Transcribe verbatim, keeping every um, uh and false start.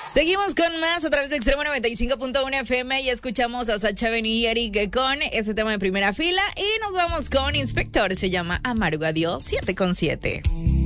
Seguimos con más a través de Extremo noventa y cinco punto uno F M y escuchamos a Sacha Beni y Eric con ese tema de primera fila y nos vamos con Inspector, se llama Amargo Adiós siete con siete.